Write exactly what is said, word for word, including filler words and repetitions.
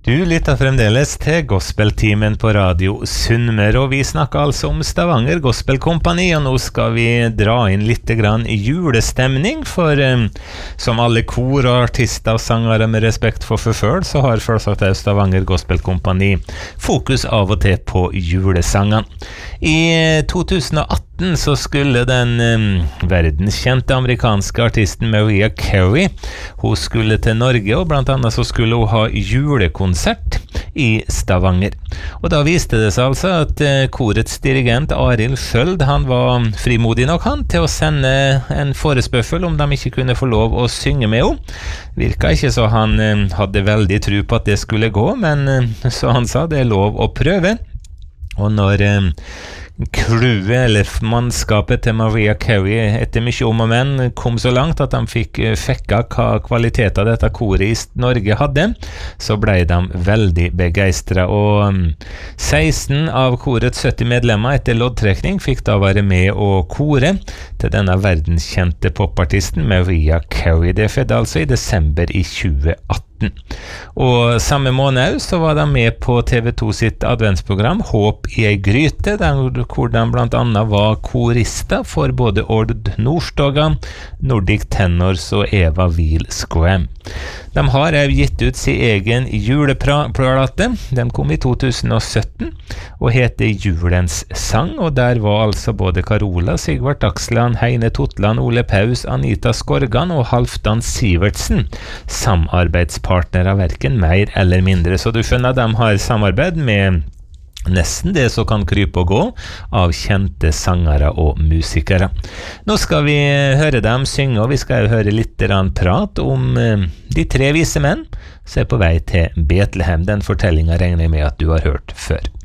Du lytter fremdeles til Gospeltimen på Radio Sunnmøre, og vi snakker altså om Stavanger Gospelkompani, og nå skal vi dra inn litt grann julestemning, for um, som alle kor og artister og sangere med respekt for forføl, så har selvsagt det Stavanger Gospelkompani fokus av og til på julesangene. I to tusen og atten så skulle den um, verdenskjente amerikanske artisten Mariah Carey, hun skulle til Norge, og blant annet så skulle hun ha julekonsert i Stavanger. Og da viste det seg altså at uh, korets dirigent Arild Skjøld, han var frimodig nok han til å sende en forespørsel om de ikke kunne få lov å synge med henne. Virka ikke så han uh, hadde veldig tro på at det skulle gå, men uh, så han sa det er lov å prøve. Og når uh, crewet eller mannskapet til Mariah Carey etter mye om og men kom så langt at de fikk fekka hva kvaliteter dette koret i Norge hadde, så ble de veldig begeistret, og seksten av korets sytti medlemmer etter loddtrekning fikk da være med å kore til denne verdenskjente popartisten Mariah Carey. Det skjedde altså i desember i tjue atten. Og samme måned så var de med på T V to sitt adventsprogram Håp i ei gryte, der hvor de blant annet var korister for både Ord Nordstoga, Nordic Tenors og Eva Wiel Scram. De har også gitt ut sin egen juleplate. Den kom i to tusen og sytten og heter Julens sang, og der var altså både Carola, Sigvart Dagsland, Heine Totland, Ole Paus, Anita Skorgan og Halfdan Sivertsen samarbeidspartnere, hverken mer eller mindre. Så du skjønner, de har samarbeid med nesten det som kan krype og gå av kjente sangere og musikere. Nå skal vi høre dem synge, og vi skal høre litt prat om eh, de tre vise menn som er på vei til Betlehem. Den fortellingen regner jeg med at du har hørt før.